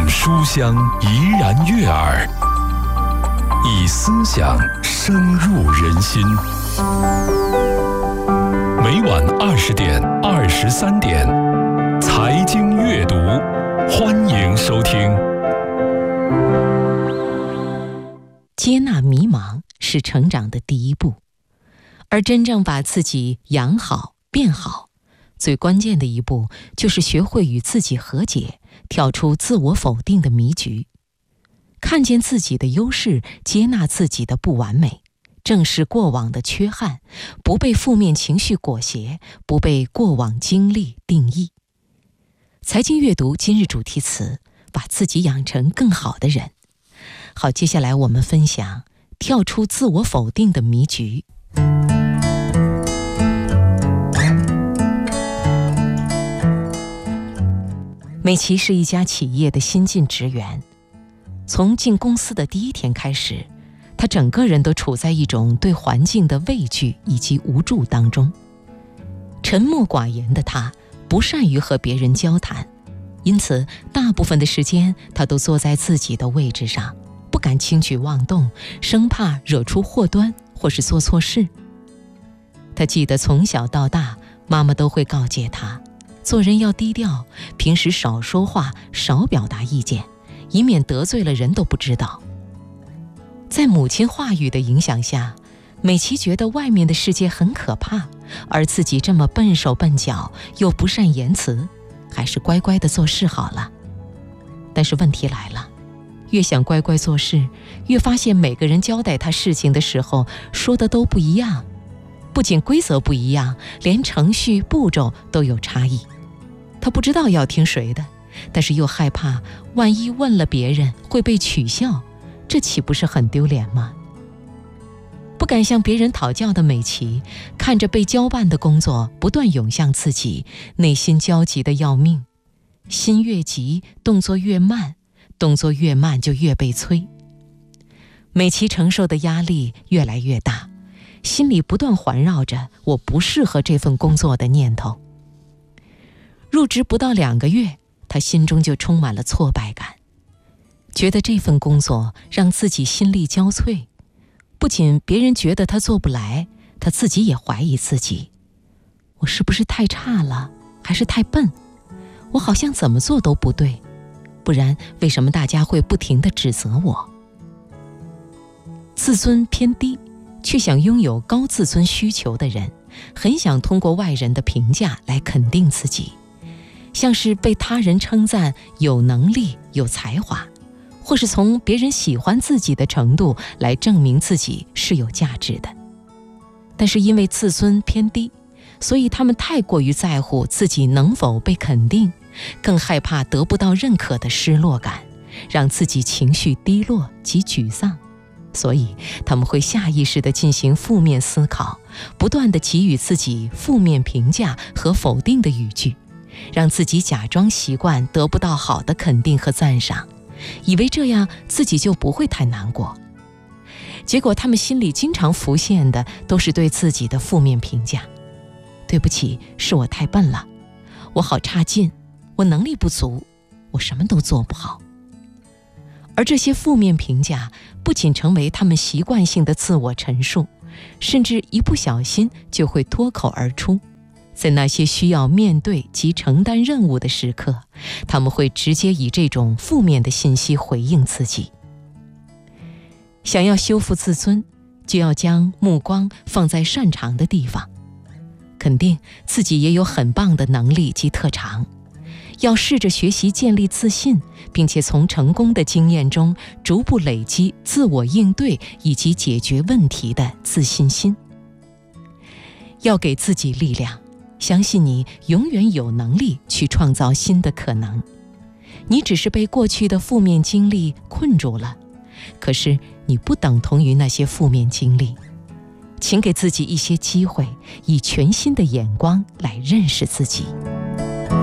书香怡然悦耳，以思想深入人心。每晚20点、23点，财经阅读，欢迎收听。 接纳迷茫是成长的第一步，而真正把自己养好、变好，最关键的一步就是学会与自己和解，跳出自我否定的迷局，看见自己的优势，接纳自己的不完美，正视过往的缺憾，不被负面情绪裹挟，不被过往经历定义。财经阅读今日主题词：把自己养成更好的人。好，接下来我们分享跳出自我否定的迷局。美琪是一家企业的新进职员，从进公司的第一天开始，她整个人都处在一种对环境的畏惧以及无助当中。沉默寡言的她不善于和别人交谈，因此大部分的时间她都坐在自己的位置上，不敢轻举妄动，生怕惹出祸端或是做错事。她记得从小到大，妈妈都会告诫她，做人要低调，平时少说话，少表达意见，以免得罪了人都不知道。在母亲话语的影响下，美琪觉得外面的世界很可怕，而自己这么笨手笨脚又不善言辞，还是乖乖地做事好了。但是问题来了，越想乖乖做事，越发现每个人交代他事情的时候说的都不一样，不仅规则不一样，连程序步骤都有差异。他不知道要听谁的，但是又害怕万一问了别人会被取笑，这岂不是很丢脸吗？不敢向别人讨教的美琪看着被交办的工作不断涌向自己，内心焦急得要命。心越急，动作越慢，动作越慢就越被催。美琪承受的压力越来越大，心里不断环绕着我不适合这份工作的念头。入职不到2个月，他心中就充满了挫败感，觉得这份工作让自己心力交瘁。不仅别人觉得他做不来，他自己也怀疑自己，我是不是太差了，还是太笨？我好像怎么做都不对，不然为什么大家会不停地指责我？自尊偏低，却想拥有高自尊需求的人，很想通过外人的评价来肯定自己，像是被他人称赞有能力、有才华，或是从别人喜欢自己的程度来证明自己是有价值的。但是因为自尊偏低，所以他们太过于在乎自己能否被肯定，更害怕得不到认可的失落感，让自己情绪低落及沮丧。所以他们会下意识地进行负面思考，不断地给予自己负面评价和否定的语句，让自己假装习惯得不到好的肯定和赞赏，以为这样自己就不会太难过。结果他们心里经常浮现的都是对自己的负面评价。对不起，是我太笨了，我好差劲，我能力不足，我什么都做不好。而这些负面评价不仅成为他们习惯性的自我陈述，甚至一不小心就会脱口而出。在那些需要面对及承担任务的时刻，他们会直接以这种负面的信息回应自己。想要修复自尊，就要将目光放在擅长的地方，肯定自己也有很棒的能力及特长，要试着学习建立自信，并且从成功的经验中逐步累积自我应对以及解决问题的自信心。要给自己力量，相信你永远有能力去创造新的可能。你只是被过去的负面经历困住了，可是你不等同于那些负面经历。请给自己一些机会，以全新的眼光来认识自己。